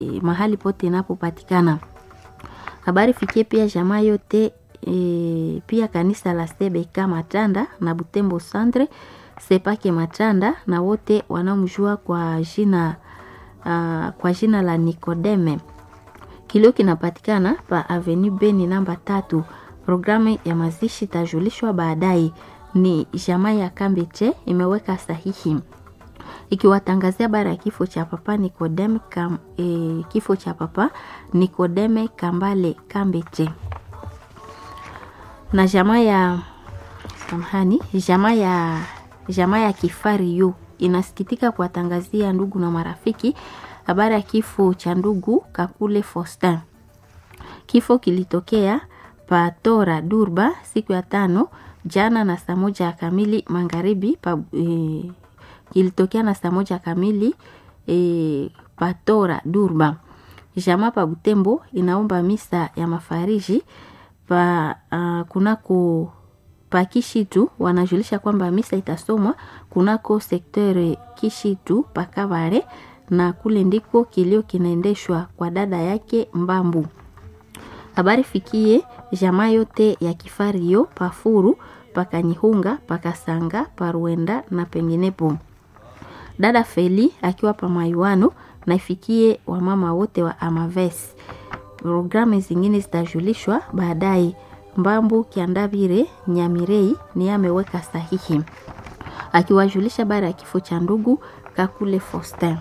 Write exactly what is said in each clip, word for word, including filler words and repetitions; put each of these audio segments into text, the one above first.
mahali pote inapopatikana. Habari fikie pia jamaa yote e, pia kanisa la C B K Matanda na Butembo Centre Sepake Matanda na wote wanaomjua kwa jina uh, kwa jina la Nikodeme. Kilio kinapatikana pa Avenue Beni namba tatu. Programu ya mazishi tajulishwa baadaye. Ni jamaa ya Kambeche imeweka sahihi ikiwatangazia bara ya kifo cha papa Nikodeme kam, e, kifo cha papa Nikodeme Kambale Kambeche. Na jamaa ya samahani, jamaa ya jamaa ya Kifari yu inasikitika kuwatangazia ndugu na marafiki habari ya kifo cha ndugu Kakule Faustin. Kifo kilitokea Patora Durba siku ya tano jana na saa moja kamili magharibi pa, e, kilitokea na saa moja kamili e, Patora Durba. Jamaa pa Butembo inaomba misa ya mafariji pa uh, kunako pa Kishitu. Wanajulisha kwamba misa itasomwa kunako sektere Kishitu pa Kabare, na kule ndiko kilio kinaendeshwa kwa dada yake Mbambu. Habari fikie jamaa yote ya Kifario Pafuru Pakanyihunga Pakasanga Paruenda na penginepo. Dada Feli akiwa pa Mayuano na ifikie wamama wote wa Amaves. Programu zingine zitajulishwa baadaye. Mbambu Kiandavire Nyamirei ni ameweka sahihi akiwajulisha bara ya kifo cha ndugu Kakule Faustin.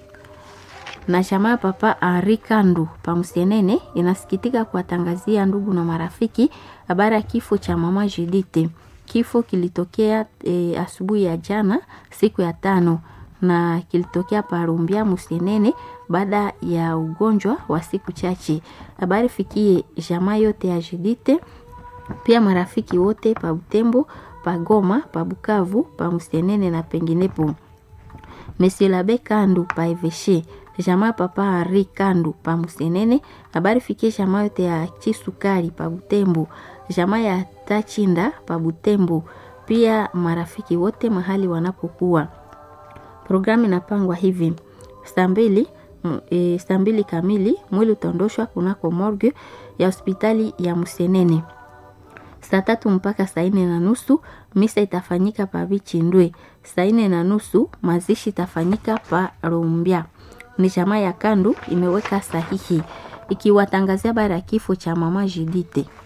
Na jamaa papa Henri Kandu Pamusenene inasikitika kuwatangazia ndugu na marafiki habari ya kifo cha mama Judith. Kifo kilitokea e, asubuhi ya jana siku ya tano na kilitokea Parumbia Musenene baada ya ugonjwa wa siku chache. Habari fikie jamaa yote ya Judith, pia marafiki wote pa Butembo, pa Goma, pa Bukavu, pa Musenene na penginepo. Monsieur Labe Kandu pa Eveshe, jamaa papa Henri Kandu pa Musenene. Habari fikie jamaa yote ya Chisukari pa Butembo, jamaa ya Tachinda pa Butembo, pia marafiki wote mahali wanapokuwa. Programu inapangwa hivi: saa mbili e, saa mbili kamili mwili utaondoshwa kunako morgue ya hospitali ya Musenene. Saa tatu mpaka saa nne na nusu misa itafanyika pa Bichindwe. Saa nne na nusu mazishi itafanyika pa Rumbia. Ni jamaa ya Kandu imeweka sahihi ikiwatangazia bara kifo cha mama Judith.